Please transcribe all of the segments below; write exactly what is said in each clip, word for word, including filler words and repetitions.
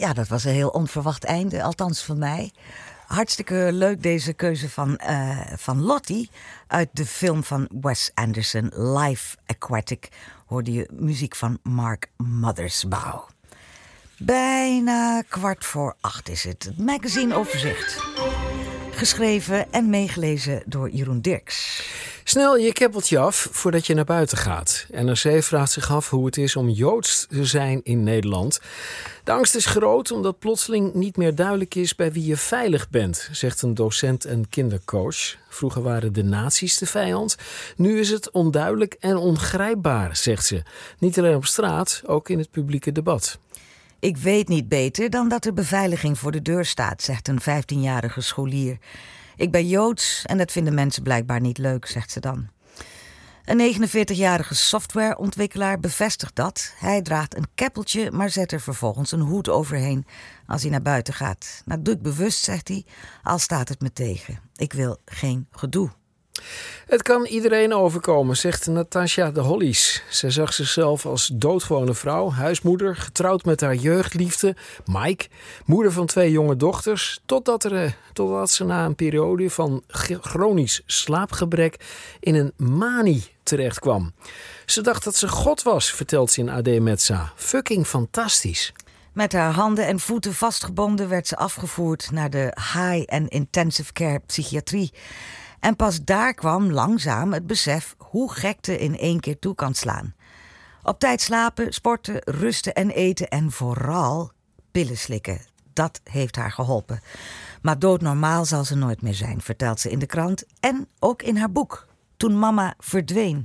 Ja, dat was een heel onverwacht einde, althans voor mij. Hartstikke leuk deze keuze van, uh, van Lottie uit de film van Wes Anderson, Life Aquatic. Hoorde je muziek van Mark Mothersbaugh. Bijna kwart voor acht is het. Het magazine Overzicht. Geschreven en meegelezen door Jeroen Dirks. Snel je keppeltje af voordat je naar buiten gaat. N R C vraagt zich af hoe het is om Joods te zijn in Nederland. De angst is groot omdat plotseling niet meer duidelijk is bij wie je veilig bent, zegt een docent en kindercoach. Vroeger waren de nazi's de vijand. Nu is het onduidelijk en ongrijpbaar, zegt ze. Niet alleen op straat, ook in het publieke debat. Ik weet niet beter dan dat er beveiliging voor de deur staat, zegt een vijftienjarige scholier. Ik ben Joods en dat vinden mensen blijkbaar niet leuk, zegt ze dan. Een negenenveertigjarige softwareontwikkelaar bevestigt dat. Hij draagt een keppeltje, maar zet er vervolgens een hoed overheen als hij naar buiten gaat. Dat doe ik bewust, zegt hij, al staat het me tegen. Ik wil geen gedoe. Het kan iedereen overkomen, zegt Natasja de Hollies. Zij zag zichzelf als doodgewone vrouw, huismoeder, getrouwd met haar jeugdliefde, Mike, moeder van twee jonge dochters, totdat, er, totdat ze na een periode van chronisch slaapgebrek in een manie terecht kwam. Ze dacht dat ze God was, vertelt ze in A D Metza. Fucking fantastisch. Met haar handen en voeten vastgebonden werd ze afgevoerd naar de high- en intensive care psychiatrie. En pas daar kwam langzaam het besef hoe gekte in één keer toe kan slaan. Op tijd slapen, sporten, rusten en eten en vooral pillen slikken. Dat heeft haar geholpen. Maar doodnormaal zal ze nooit meer zijn, vertelt ze in de krant en ook in haar boek. Toen mama verdween.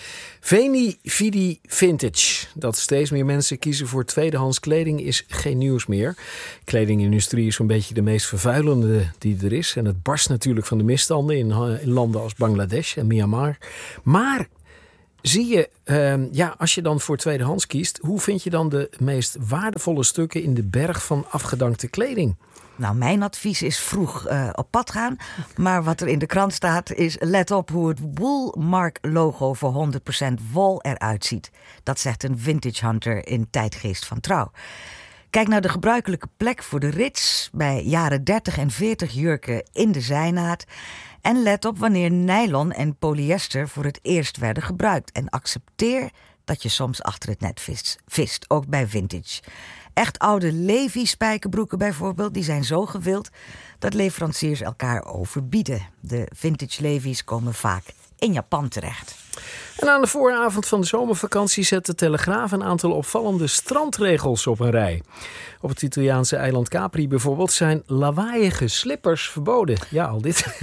Veni Vidi Vintage. Dat steeds meer mensen kiezen voor tweedehands kleding is geen nieuws meer. Kledingindustrie is zo'n beetje de meest vervuilende die er is. En het barst natuurlijk van de misstanden in, in landen als Bangladesh en Myanmar. Maar zie je, uh, ja, als je dan voor tweedehands kiest, hoe vind je dan de meest waardevolle stukken in de berg van afgedankte kleding? Nou, mijn advies is vroeg uh, op pad gaan. Maar wat er in de krant staat is, let op hoe het Woolmark-logo voor honderd procent wol eruit ziet. Dat zegt een vintage hunter in Tijdgeest van Trouw. Kijk naar de gebruikelijke plek voor de rits bij jaren dertig en veertig jurken in de zijnaad. En let op wanneer nylon en polyester voor het eerst werden gebruikt. En accepteer dat je soms achter het net vist, vist ook bij vintage. Echt oude Levi-spijkerbroeken bijvoorbeeld, die zijn zo gewild dat leveranciers elkaar overbieden. De vintage Levi's komen vaak in Japan terecht. En aan de vooravond van de zomervakantie zet de Telegraaf een aantal opvallende strandregels op een rij. Op het Italiaanse eiland Capri bijvoorbeeld zijn lawaaiige slippers verboden. Ja, al dit.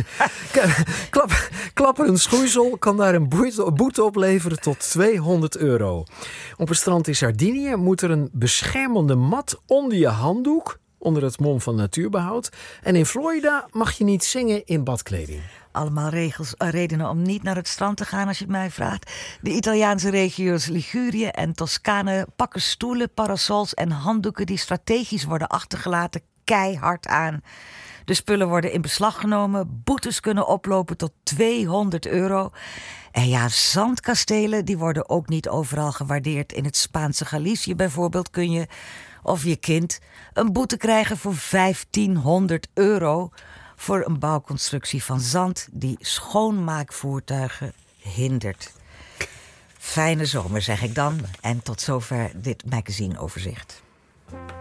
Klap, klapperend schoeisel kan daar een boete opleveren tot tweehonderd euro. Op een strand in Sardinië moet er een beschermende mat onder je handdoek, onder het mom van natuurbehoud. En in Florida mag je niet zingen in badkleding. Allemaal regels, uh, redenen om niet naar het strand te gaan als je het mij vraagt. De Italiaanse regio's Ligurië en Toscane pakken stoelen, parasols en handdoeken die strategisch worden achtergelaten keihard aan. De spullen worden in beslag genomen, boetes kunnen oplopen tot tweehonderd euro. En ja, zandkastelen die worden ook niet overal gewaardeerd. In het Spaanse Galicië bijvoorbeeld kun je, of je kind, een boete krijgen voor vijftienhonderd euro... voor een bouwconstructie van zand die schoonmaakvoertuigen hindert. Fijne zomer, zeg ik dan. En tot zover dit magazine overzicht.